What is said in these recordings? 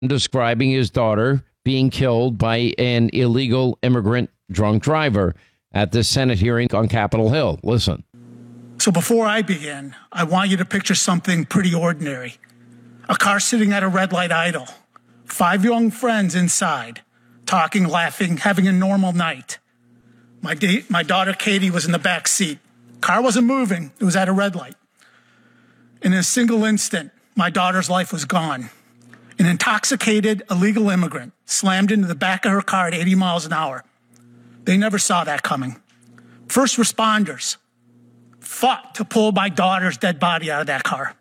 describing his daughter being killed by an illegal immigrant drunk driver at the Senate hearing on Capitol Hill. Listen. So before I begin, I want you to picture something pretty ordinary. A car sitting at a red light idle. 5 young friends inside, talking, laughing, having a normal night. My daughter Katie was in the back seat. Car wasn't moving. It was at a red light. In a single instant, my daughter's life was gone. An intoxicated illegal immigrant slammed into the back of her car at 80 miles an hour. They never saw that coming. First responders fought to pull my daughter's dead body out of that car.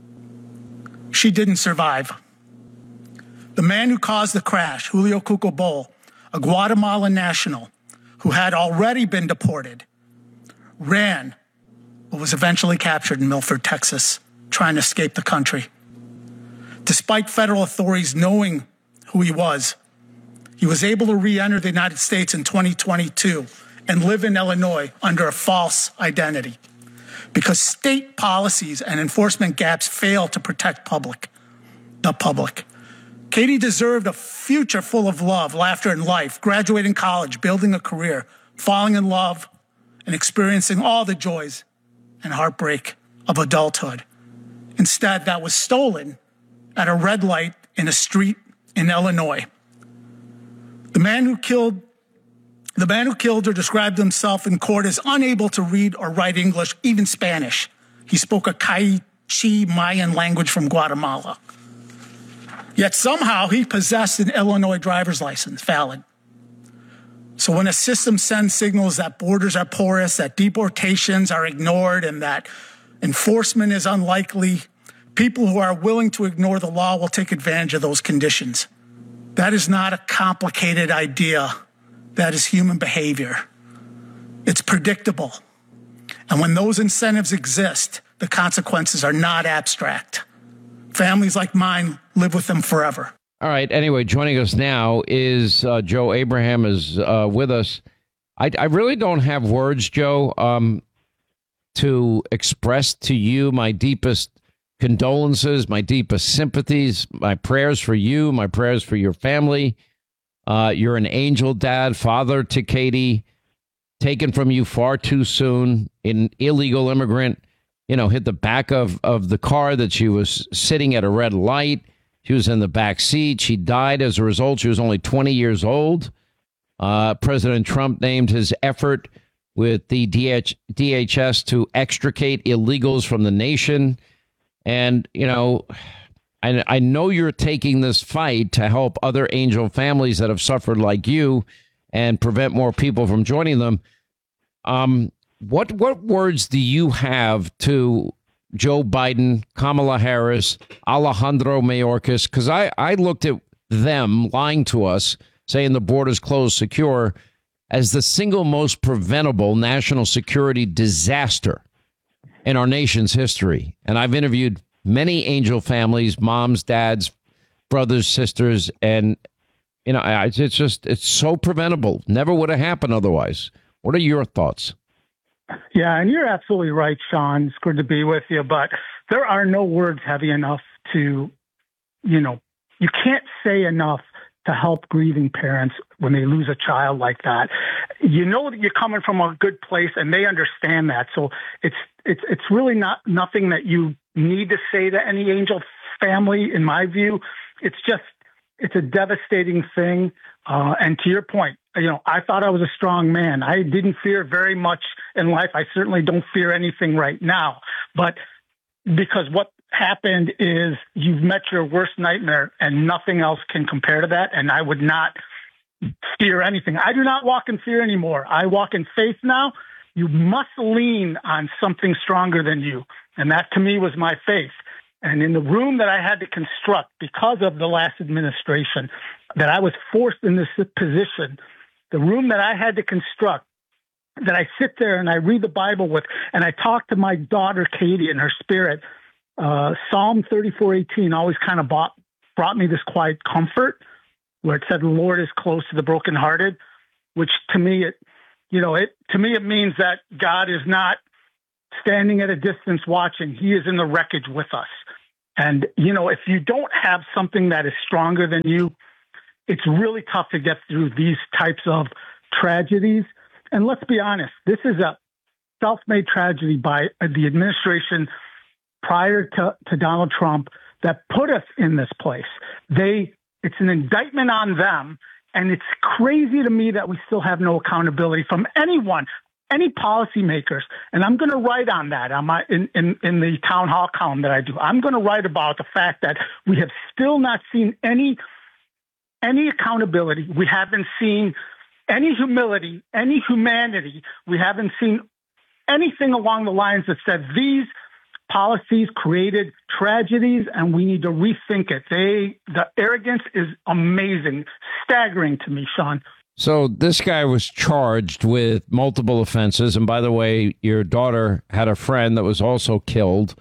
She didn't survive. The man who caused the crash, Julio Cucobol, a Guatemalan national who had already been deported, ran but was eventually captured in Milford, Texas, trying to escape the country. Despite federal authorities knowing who he was able to re-enter the United States in 2022 and live in Illinois under a false identity because state policies and enforcement gaps fail to protect the public. Katie deserved a future full of love, laughter, and life, graduating college, building a career, falling in love, and experiencing all the joys and heartbreak of adulthood. Instead, that was stolen at a red light in a street in Illinois. The man who killed her described himself in court as unable to read or write English, even Spanish. He spoke a Kaichi Mayan language from Guatemala. Yet somehow he possessed an Illinois driver's license, valid. So when a system sends signals that borders are porous, that deportations are ignored, and that enforcement is unlikely, people who are willing to ignore the law will take advantage of those conditions. That is not a complicated idea. That is human behavior. It's predictable. And when those incentives exist, the consequences are not abstract. Families like mine live with them forever. All right. Anyway, joining us now is Joe Abraham is with us. I really don't have words, Joe, to express to you my deepest condolences, my deepest sympathies, my prayers for you, my prayers for your family. You're an angel dad, father to Katie, taken from you far too soon, an illegal immigrant, hit the back of the car that she was sitting at a red light. She was in the back seat. She died as a result. She was only 20 years old. President Trump named his effort with the DHS to extricate illegals from the nation. And, I know you're taking this fight to help other angel families that have suffered like you and prevent more people from joining them. What words do you have to Joe Biden, Kamala Harris, Alejandro Mayorkas? Because I looked at them lying to us, saying the border's closed, secure, as the single most preventable national security disaster in our nation's history. And I've interviewed many angel families, moms, dads, brothers, sisters, and it's so preventable. Never would have happened otherwise. What are your thoughts? Yeah, and you're absolutely right, Sean. It's good to be with you, but there are no words heavy enough to, you can't say enough to help grieving parents when they lose a child like that. You know that you're coming from a good place, and they understand that. So it's really nothing that you need to say to any angel family, in my view. It's a devastating thing. And to your point, I thought I was a strong man. I didn't fear very much in life. I certainly don't fear anything right now. But because what happened is you've met your worst nightmare and nothing else can compare to that. And I would not fear anything. I do not walk in fear anymore. I walk in faith now. You must lean on something stronger than you. And that to me was my faith. And in the room that I had to construct because of the last administration, that I was forced in this position, the room that I had to construct, that I sit there and I read the Bible with, and I talk to my daughter, Katie, in her spirit, Psalm 34:18 always kind of brought me this quiet comfort where it said, the Lord is close to the brokenhearted, which to me, it means that God is not standing at a distance watching. He is in the wreckage with us. And, if you don't have something that is stronger than you, it's really tough to get through these types of tragedies. And let's be honest, this is a self-made tragedy by the administration prior to Donald Trump that put us in this place. It's an indictment on them. And it's crazy to me that we still have no accountability from anyone, any policymakers. And I'm going to write on that in the town hall column that I do. I'm going to write about the fact that we have still not seen any accountability. We haven't seen any humility, any humanity. We haven't seen anything along the lines that said these policies created tragedies and we need to rethink it. The arrogance is amazing, staggering to me, Sean. So this guy was charged with multiple offenses. And by the way, your daughter had a friend that was also killed.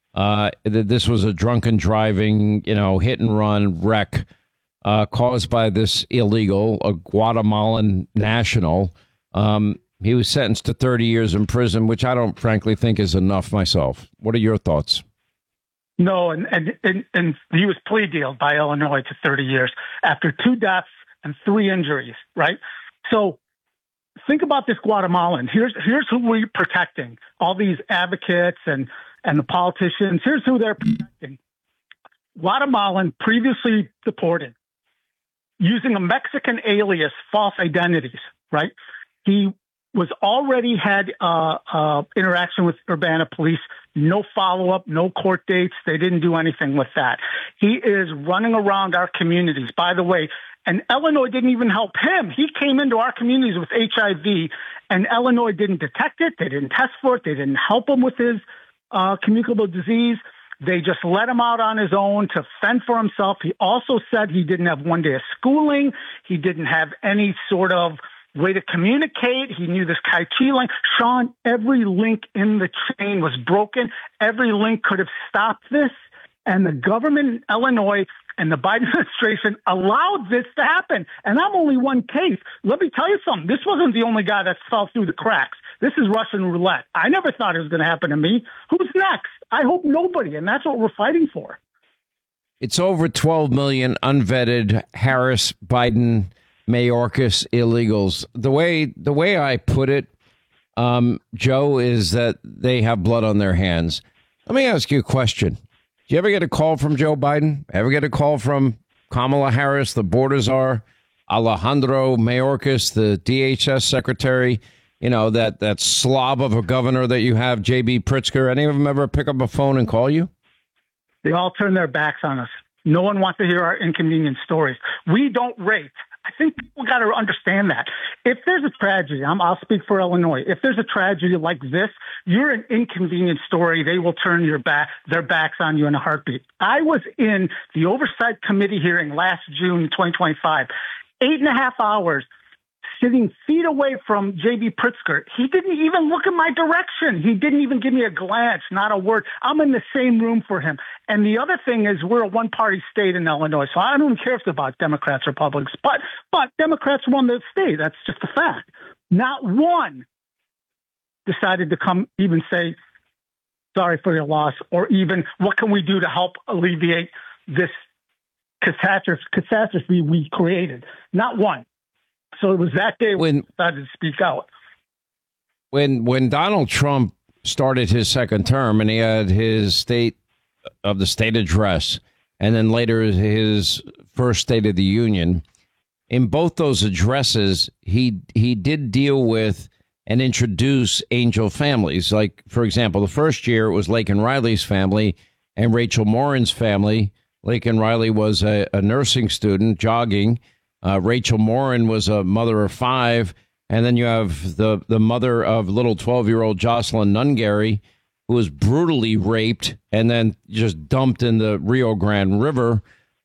This was a drunken driving, hit and run wreck caused by this illegal, a Guatemalan national. He was sentenced to 30 years in prison, which I don't frankly think is enough myself. What are your thoughts? No, and he was plea dealed by Illinois to 30 years after 2 deaths and 3 injuries, right? So think about this Guatemalan. Here's who we're protecting. All these advocates and the politicians. Here's who they're protecting. Guatemalan, previously deported, using a Mexican alias, false identities, right? He was already had interaction with Urbana police, no follow-up, no court dates. They didn't do anything with that. He is running around our communities. By the way, and Illinois didn't even help him. He came into our communities with HIV, and Illinois didn't detect it. They didn't test for it. They didn't help him with his communicable disease. They just let him out on his own to fend for himself. He also said he didn't have 1 day of schooling. He didn't have any sort of way to communicate. He knew this Kai Chi link. Sean, every link in the chain was broken. Every link could have stopped this. And the government in Illinois and the Biden administration allowed this to happen. And I'm only one case. Let me tell you something. This wasn't the only guy that fell through the cracks. This is Russian roulette. I never thought it was going to happen to me. Who's next? I hope nobody. And that's what we're fighting for. It's over 12 million unvetted Harris, Biden, Mayorkas illegals. The way I put it, Joe, is that they have blood on their hands. Let me ask you a question. Do you ever get a call from Joe Biden? Ever get a call from Kamala Harris, the border czar, Alejandro Mayorkas, the DHS secretary, that slob of a governor that you have, J.B. Pritzker? Any of them ever pick up a phone and call you? They all turn their backs on us. No one wants to hear our inconvenient stories. We don't rate. I think people got to understand that. If there's a tragedy, I'll speak for Illinois. If there's a tragedy like this, you're an inconvenient story. They will turn their backs on you in a heartbeat. I was in the Oversight Committee hearing last June 2025, 8.5 hours, sitting feet away from J.B. Pritzker. He didn't even look in my direction. He didn't even give me a glance, not a word. I'm in the same room for him. And the other thing is we're a one-party state in Illinois, so I don't care if it's about Democrats or Republicans, but Democrats won the state. That's just a fact. Not one decided to come even say, sorry for your loss, or even what can we do to help alleviate this catastrophe we created. Not one. So it was that day when we decided to speak out. When Donald Trump started his second term and he had his state address and then later his first State of the Union, in both those addresses, he did deal with and introduce angel families. Like, for example, the first year it was Laken Riley's family and Rachel Morin's family. Laken Riley was a nursing student jogging. Rachel Morin was a mother of 5. And then you have the mother of little 12-year-old Jocelyn Nungary, who was brutally raped and then just dumped in the Rio Grande River.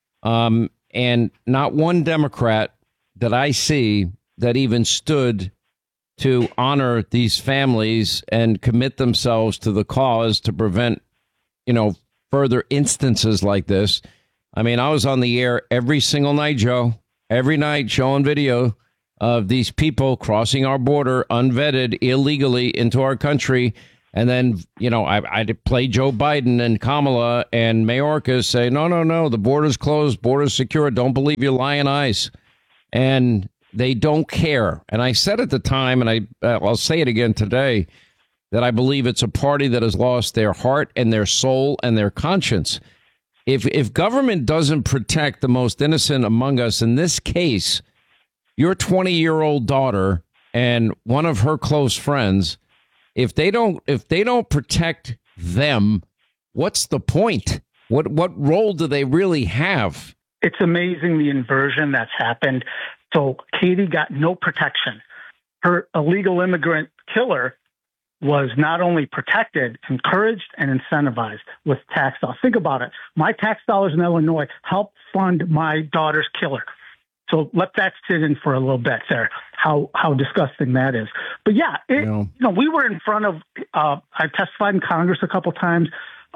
And not one Democrat that I see that even stood to honor these families and commit themselves to the cause to prevent, further instances like this. I mean, I was on the air every single night, Joe, every night showing video of these people crossing our border unvetted illegally into our country. And then, I'd play Joe Biden and Kamala and Mayorkas say, no, the border's closed, border's secure. Don't believe your lying eyes. And they don't care. And I said at the time, and I'll say it again today, that I believe it's a party that has lost their heart and their soul and their conscience. If government doesn't protect the most innocent among us, in this case, your 20-year-old daughter and one of her close friends, if they don't protect them, what's the point? What role do they really have? It's amazing the inversion that's happened. So Katie got no protection. Her illegal immigrant killer was not only protected, encouraged, and incentivized with tax dollars. Think about it. My tax dollars in Illinois helped fund my daughter's killer. So let that sit in for a little bit there, how disgusting that is. But yeah, we were in front of, I testified in Congress a couple times.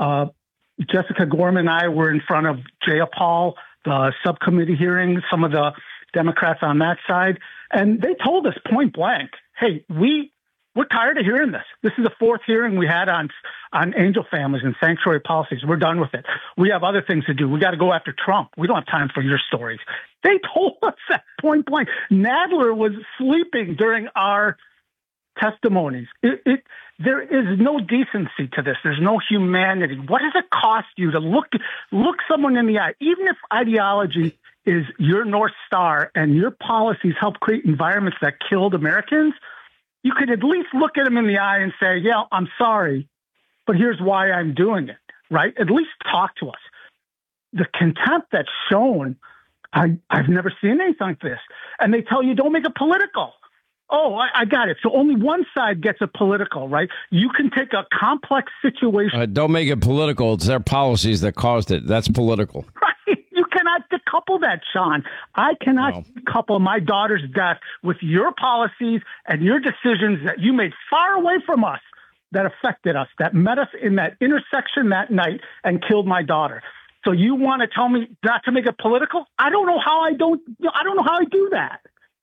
Jessica Gorman and I were in front of Jayapal, the subcommittee hearing, some of the Democrats on that side. And they told us point blank, hey, we're tired of hearing this. This is the fourth hearing we had on angel families and sanctuary policies. We're done with it. We have other things to do. We got to go after Trump. We don't have time for your stories. They told us that point blank. Nadler was sleeping during our testimonies. There is no decency to this. There's no humanity. What does it cost you to look someone in the eye, even if ideology is your North Star and your policies help create environments that killed Americans? You could at least look at them in the eye and say, yeah, I'm sorry, but here's why I'm doing it, right? At least talk to us. The contempt that's shown, I've never seen anything like this. And they tell you, don't make it political. Oh, I got it. So only one side gets it political, right? You can take a complex situation. Don't make it political. It's their policies that caused it. That's political. Right. You cannot decouple that, Sean. I cannot decouple my daughter's death with your policies and your decisions that you made far away from us that affected us, that met us in that intersection that night and killed my daughter. So you want to tell me not to make it political? I don't know how I do that.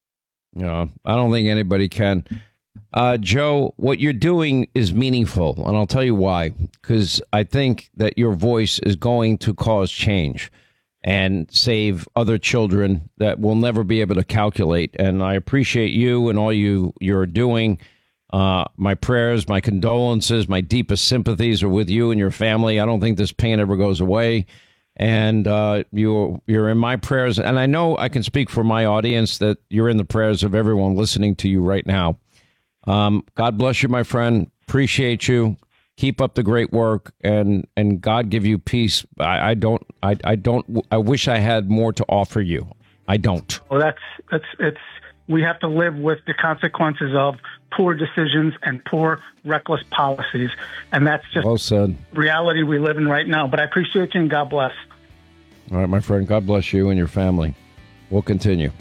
No, I don't think anybody can. Joe, what you're doing is meaningful, and I'll tell you why. Because I think that your voice is going to cause change and save other children that will never be able to calculate. And I appreciate you and all you're doing. My prayers, my condolences, my deepest sympathies are with you and your family. I don't think this pain ever goes away. And you're in my prayers. And I know I can speak for my audience that you're in the prayers of everyone listening to you right now. God bless you, my friend. Appreciate you. Keep up the great work, and God give you peace. I wish I had more to offer you. I don't. Well, we have to live with the consequences of poor decisions and poor, reckless policies. And that's just well said. Reality we live in right now. But I appreciate you and God bless. All right, my friend. God bless you and your family. We'll continue.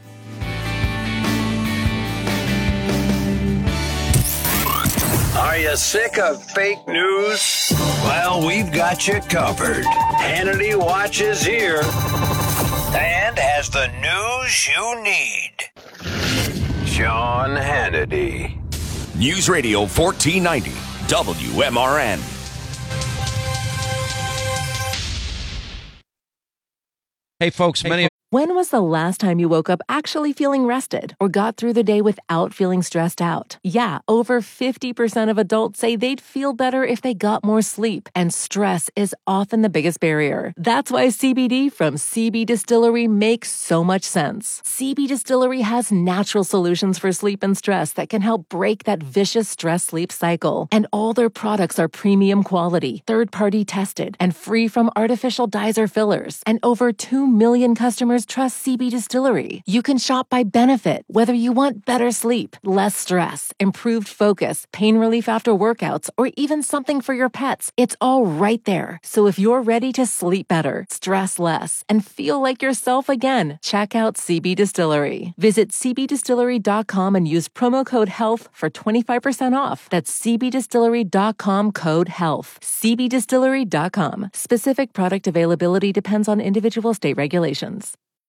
Are you sick of fake news? Well, we've got you covered. Hannity Watch is here and has the news you need. Sean Hannity. News Radio 1490, WMRN. Hey, folks, When was the last time you woke up actually feeling rested or got through the day without feeling stressed out? Yeah, over 50% of adults say they'd feel better if they got more sleep, and stress is often the biggest barrier. That's why CBD from CB Distillery makes so much sense. CB Distillery has natural solutions for sleep and stress that can help break that vicious stress-sleep cycle. And all their products are premium quality, third-party tested, and free from artificial dyes or fillers. And over 2 million customers trust CB Distillery. You can shop by benefit, whether you want better sleep, less stress, improved focus, pain relief after workouts, or even something for your pets. It's all right there. So if you're ready to sleep better, stress less, and feel like yourself again, check out CB Distillery. Visit cbdistillery.com and use promo code HEALTH for 25% off. That's cbdistillery.com code HEALTH. cbdistillery.com. Specific product availability depends on individual state regulations.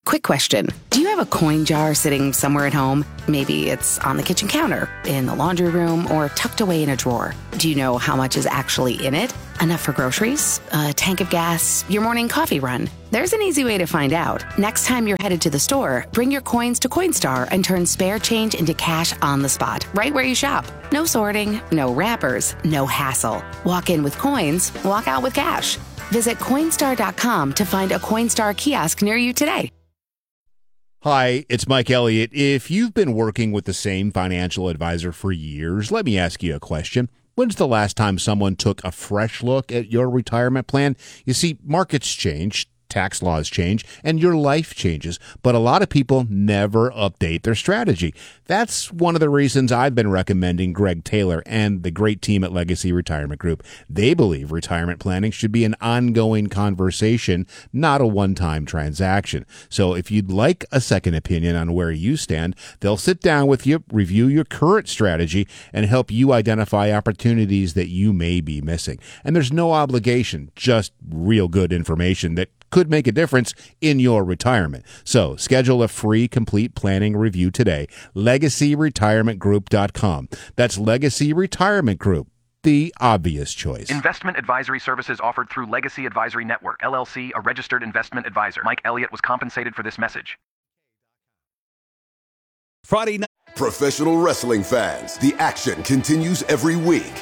Quick question. Do you have a coin jar sitting somewhere at home? Maybe it's on the kitchen counter, in the laundry room, or tucked away in a drawer. Do you know how much is actually in it? Enough for groceries, a tank of gas, your morning coffee run? There's an easy way to find out. Next time you're headed to the store, bring your coins to Coinstar and turn spare change into cash on the spot, right where you shop. No sorting, no wrappers, no hassle. Walk in with coins, walk out with cash. Visit Coinstar.com to find a Coinstar kiosk near you today. Hi, it's Mike Elliott. If you've been working with the same financial advisor for years, let me ask you a question. When's the last time someone took a fresh look at your retirement plan? You see, markets change, tax laws change, and your life changes, but a lot of people never update their strategy. That's one of the reasons I've been recommending Greg Taylor and the great team at Legacy Retirement Group. They believe retirement planning should be an ongoing conversation, not a one-time transaction. So if you'd like a second opinion on where you stand, they'll sit down with you, review your current strategy, and help you identify opportunities that you may be missing. And there's no obligation, just real good information that could make a difference in your retirement. So schedule a free complete planning review today. LegacyRetirementGroup.com. That's Legacy Retirement Group, the obvious choice. Investment advisory services offered through Legacy Advisory Network, LLC, a registered investment advisor. Mike Elliott was compensated for this message. Friday night. Professional wrestling fans, the action continues every week.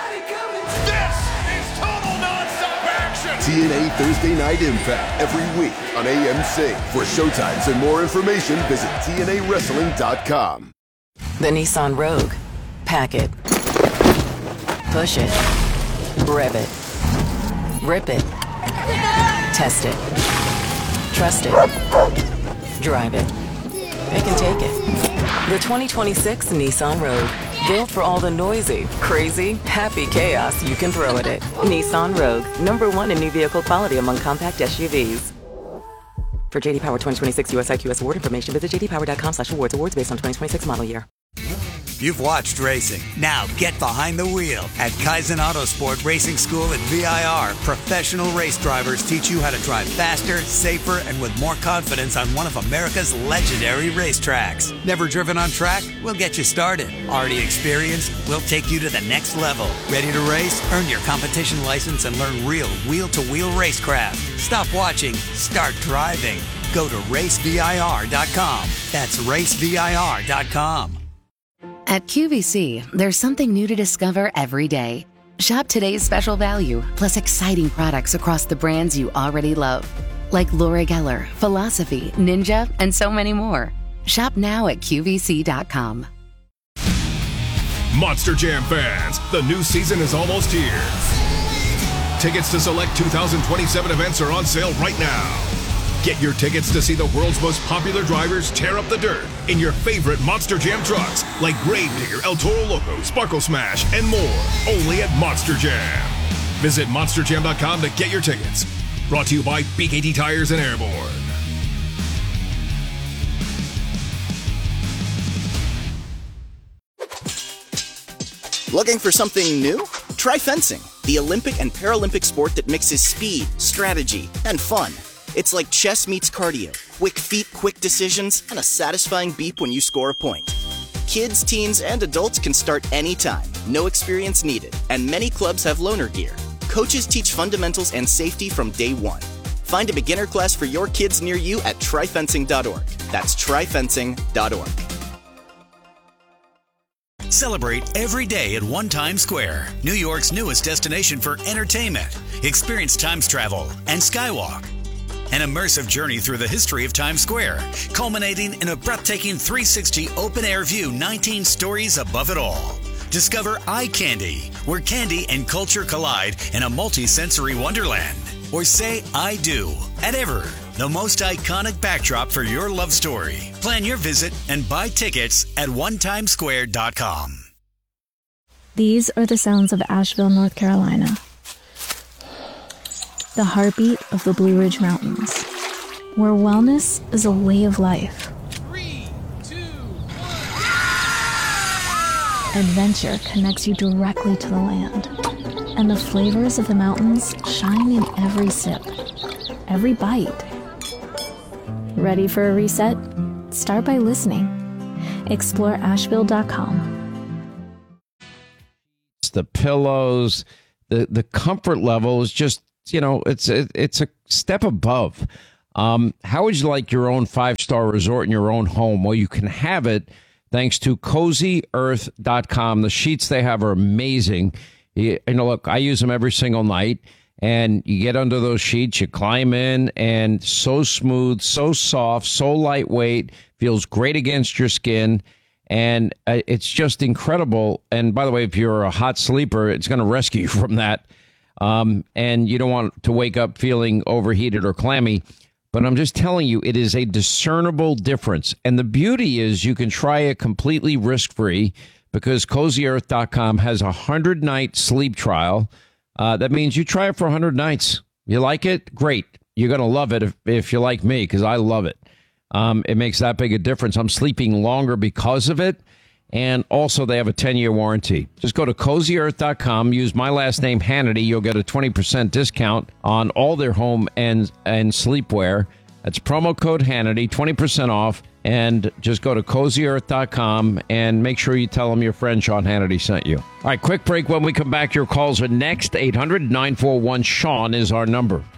TNA Thursday Night Impact every week on AMC. For showtimes and more information, visit TNAWrestling.com. The Nissan Rogue. Pack it. Push it. Rev it. Rip it. Test it. Trust it. Drive it. Pick and take it. The 2026 Nissan Rogue. Built for all the noisy, crazy, happy chaos you can throw at it. Nissan Rogue, #1 in new vehicle quality among compact SUVs. For JD Power 2026 US IQS award information, visit jdpower.com/awards. Awards based on 2026 model year. You've watched racing. Now get behind the wheel. At Kaizen Autosport Racing School at VIR, professional race drivers teach you how to drive faster, safer, and with more confidence on one of America's legendary racetracks. Never driven on track? We'll get you started. Already experienced? We'll take you to the next level. Ready to race? Earn your competition license and learn real wheel-to-wheel racecraft. Stop watching. Start driving. Go to racevir.com. That's racevir.com. At QVC, there's something new to discover every day. Shop today's special value, plus exciting products across the brands you already love. Like Laura Geller, Philosophy, Ninja, and so many more. Shop now at QVC.com. Monster Jam fans, the new season is almost here. Tickets to select 2027 events are on sale right now. Get your tickets to see the world's most popular drivers tear up the dirt in your favorite Monster Jam trucks like Gravedigger, El Toro Loco, Sparkle Smash, and more. Only at Monster Jam. Visit monsterjam.com to get your tickets. Brought to you by BKT Tires and Airborne. Looking for something new? Try fencing, the Olympic and Paralympic sport that mixes speed, strategy, and fun. It's like chess meets cardio. Quick feet, quick decisions, and a satisfying beep when you score a point. Kids, teens, and adults can start anytime. No experience needed. And many clubs have loaner gear. Coaches teach fundamentals and safety from day one. Find a beginner class for your kids near you at tryfencing.org. That's tryfencing.org. Celebrate every day at One Times Square, New York's newest destination for entertainment. Experience Times travel and Skywalk. An immersive journey through the history of Times Square, culminating in a breathtaking 360 open-air view 19 stories above it all. Discover Eye Candy, where candy and culture collide in a multi-sensory wonderland. Or say I do at Ever, the most iconic backdrop for your love story. Plan your visit and buy tickets at onetimesquare.com. These are the sounds of Asheville, North Carolina. The heartbeat of the Blue Ridge Mountains, where wellness is a way of life. 3, 2, 1. Adventure connects you directly to the land, and the flavors of the mountains shine in every sip, every bite. Ready for a reset? Start by listening. Explore Asheville.com. The pillows, the comfort level is just, it's a step above. How would you like your own 5-star resort in your own home? Well, you can have it thanks to CozyEarth.com. The sheets they have are amazing. Look, I use them every single night, and you get under those sheets, you climb in, and so smooth, so soft, so lightweight, feels great against your skin. And it's just incredible. And by the way, if you're a hot sleeper, it's going to rescue you from that. And you don't want to wake up feeling overheated or clammy. But I'm just telling you, it is a discernible difference. And the beauty is you can try it completely risk-free because CozyEarth.com has a 100-night sleep trial. That means you try it for 100 nights. You like it? Great. You're going to love it if you're like me, because I love it. It makes that big a difference. I'm sleeping longer because of it. And also, they have a 10-year warranty. Just go to CozyEarth.com. Use my last name, Hannity. You'll get a 20% discount on all their home and sleepwear. That's promo code Hannity, 20% off. And just go to CozyEarth.com and make sure you tell them your friend Sean Hannity sent you. All right, quick break. When we come back, your calls are next. 800-941-SEAN is our number.